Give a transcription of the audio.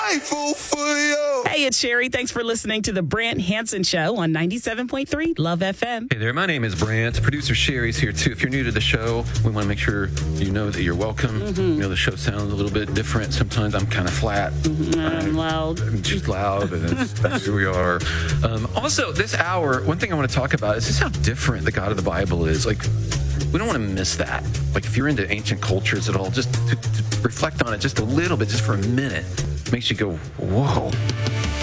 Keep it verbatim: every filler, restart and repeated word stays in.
grateful for you. Hey, it's Sherry. Thanks for listening to the Brant Hansen Show on ninety-seven point three Love F M. Hey there, my name is Brant. Producer Sherry's here too. If you're new to the show, we want to make sure you know that you're welcome. Mm-hmm. You know, the show sounds a little bit different. Sometimes I'm kind of flat. Mm-hmm. I'm loud. I'm just loud, and that's, that's who we are. Um, also, this hour, one thing I want to talk about is just how different the God of the Bible is. Like, we don't want to miss that. Like, if you're into ancient cultures at all, just to, to reflect on it just a little bit, just for a minute, makes you go, whoa.